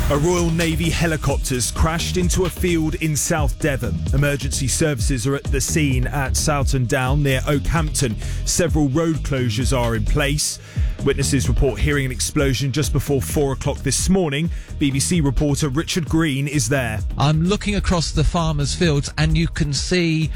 A Royal Navy helicopter's crashed into a field in South Devon. Emergency services are at the scene at Soughton Down near Oakhampton. Several road closures are in place. Witnesses report hearing an explosion just before 4 o'clock this morning. BBC reporter Richard Green is there. I'm looking across the farmers' fields and you can see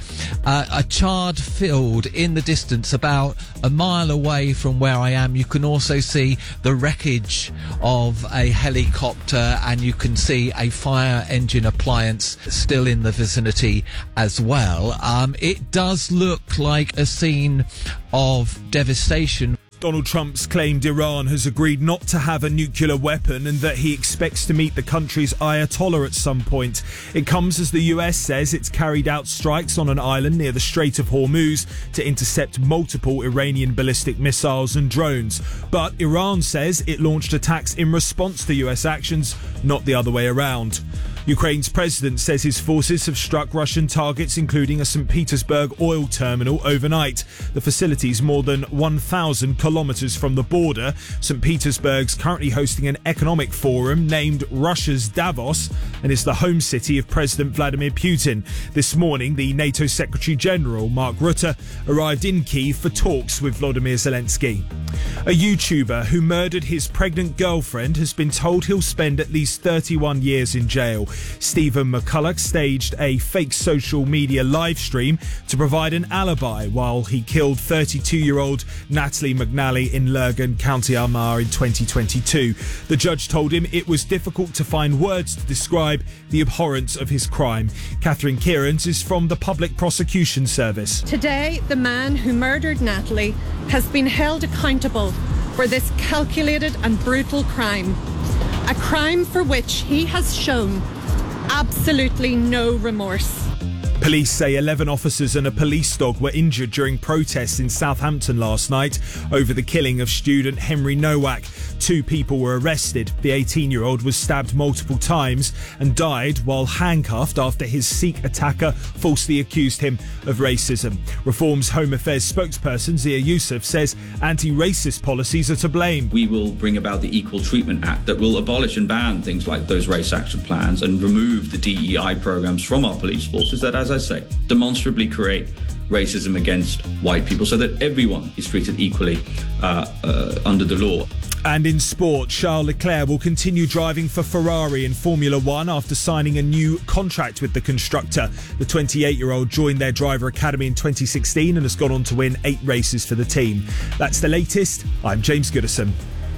a charred field in the distance about a mile away from where I am. You can also see the wreckage of a helicopter and you can see a fire engine appliance still in the vicinity as well. It does look like a scene of devastation. Donald Trump's claimed Iran has agreed not to have a nuclear weapon and that he expects to meet the country's Ayatollah at some point. It comes as the US says it's carried out strikes on an island near the Strait of Hormuz to intercept multiple Iranian ballistic missiles and drones. But Iran says it launched attacks in response to US actions, not the other way around. Ukraine's president says his forces have struck Russian targets, including a St. Petersburg oil terminal overnight. The facility's more than 1,000 kilometres from the border. St. Petersburg's currently hosting an economic forum named Russia's Davos and is the home city of President Vladimir Putin. This morning, the NATO Secretary General, Mark Rutte, arrived in Kyiv for talks with Volodymyr Zelensky. A YouTuber who murdered his pregnant girlfriend has been told he'll spend at least 31 years in jail. Stephen McCulloch staged a fake social media live stream to provide an alibi while he killed 32-year-old Natalie McNally in Lurgan, County Armagh in 2022. The judge told him it was difficult to find words to describe the abhorrence of his crime. Catherine Kieran's is from the Public Prosecution Service. Today, the man who murdered Natalie has been held accountable for this calculated and brutal crime. A crime for which he has shown absolutely no remorse. Police say 11 officers and a police dog were injured during protests in Southampton last night over the killing of student Henry Nowak. 2 people were arrested. The 18-year-old was stabbed multiple times and died while handcuffed after his Sikh attacker falsely accused him of racism. Reform's Home Affairs spokesperson Zia Youssef says anti-racist policies are to blame. We will bring about the Equal Treatment Act that will abolish and ban things like those race action plans and remove the DEI programs from our police forces that, as I say, demonstrably create racism against white people so that everyone is treated equally under the law. And in sport, Charles Leclerc will continue driving for Ferrari in Formula One after signing a new contract with the constructor. The 28-year-old joined their driver academy in 2016 and has gone on to win 8 races for the team. That's the latest. I'm James Goodison.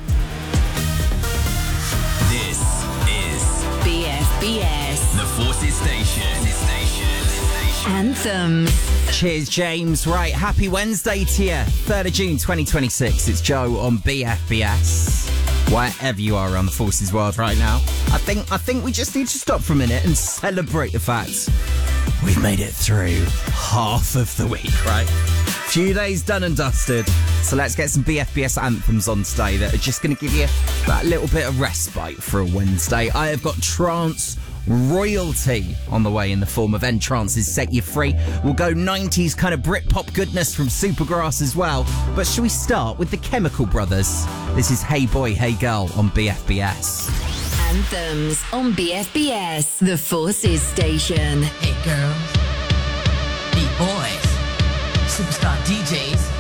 This is BFBS, the Forces Station. Anthems. Cheers, James. Right, happy Wednesday to you. 3rd of June 2026. It's Joe on BFBS. Wherever you are around the Forces world right now, I think we just need to stop for a minute and celebrate the fact we've made it through half of the week, right? Few days done and dusted. So let's get some BFBS anthems on today that are just going to give you that little bit of respite for a Wednesday. I have got trance royalty on the way in the form of Entrance's Set You Free. We'll go 90s kind of Britpop goodness from Supergrass as well. But should we start with the Chemical Brothers? This is Hey Boy, Hey Girl on BFBS. Anthems on BFBS, the Forces Station. Hey girls, beat boys, superstar DJs.